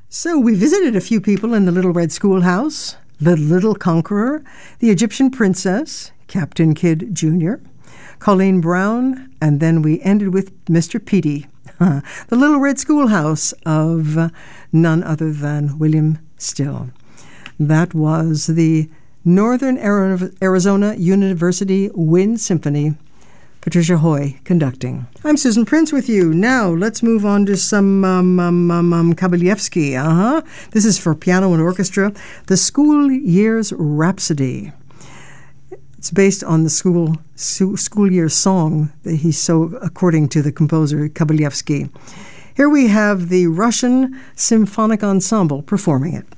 So we visited a few people in the Little Red Schoolhouse, the Little Conqueror, the Egyptian Princess, Captain Kidd Jr., Colleen Brown, and then we ended with Mr. Petey, the Little Red Schoolhouse of none other than William Still. That was the Northern Arizona University Wind Symphony, Patricia Hoy conducting. I'm Susan Prince with you. Now, let's move on to some Kabalevsky. This is for piano and orchestra, the School Year's Rhapsody. It's based on the school year song that he so, according to the composer Kabalevsky. Here we have the Russian Symphonic Ensemble performing it.